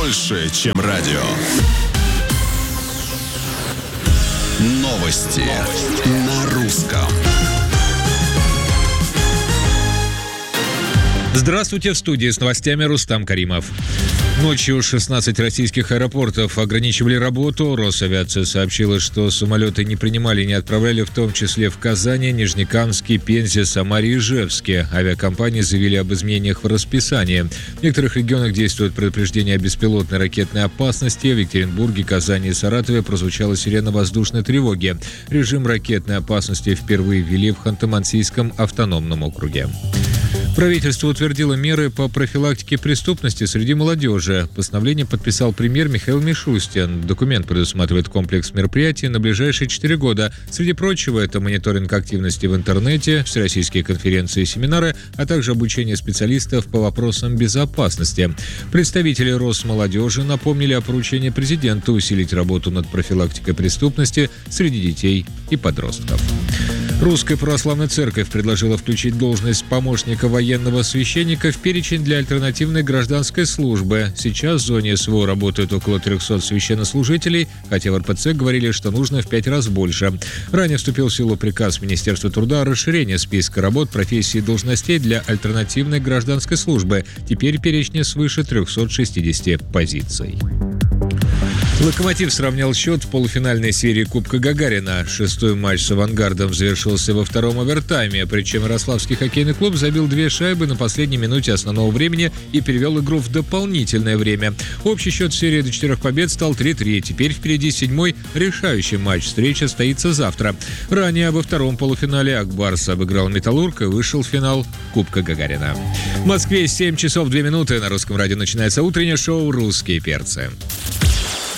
больше, чем радио. Новости на русском. Здравствуйте, в студии с новостями Рустам Каримов. Ночью 16 российских аэропортов ограничивали работу. Росавиация сообщила, что самолеты не принимали и не отправляли, в том числе в Казани, Нижнекамске, Пензе, Самаре и Ижевске. Авиакомпании заявили об изменениях в расписании. В некоторых регионах действует предупреждение о беспилотной ракетной опасности. В Екатеринбурге, Казани и Саратове прозвучала сирена воздушной тревоги. Режим ракетной опасности впервые ввели в Ханты-Мансийском автономном округе. Правительство утвердило меры по профилактике преступности среди молодежи. Постановление подписал премьер Михаил Мишустин. Документ предусматривает комплекс мероприятий на ближайшие 4 года. Среди прочего, это мониторинг активности в интернете, всероссийские конференции и семинары, а также обучение специалистов по вопросам безопасности. Представители Росмолодежи напомнили о поручении президента усилить работу над профилактикой преступности среди детей и подростков. Русская православная церковь предложила включить должность помощника военного священника в перечень для альтернативной гражданской службы. Сейчас в зоне СВО работают около 300 священнослужителей, хотя в РПЦ говорили, что нужно в 5 раз больше. Ранее вступил в силу приказ Министерства труда о расширении списка работ, профессий и должностей для альтернативной гражданской службы. Теперь в перечне свыше 360 позиций. «Локомотив» сравнял счет в полуфинальной серии Кубка Гагарина. Шестой матч с «Авангардом» завершился во втором овертайме, причем Ярославский хоккейный клуб забил 2 шайбы на последней минуте основного времени и перевел игру в дополнительное время. Общий счет в серии до 4 побед стал 3-3. Теперь впереди 7-й решающий матч. Встреча состоится завтра. Ранее во втором полуфинале «Ак Барс» обыграл «Металлург» и вышел в финал Кубка Гагарина. В Москве 7 часов 2 минуты. На Русском радио начинается утреннее шоу «Русские перцы».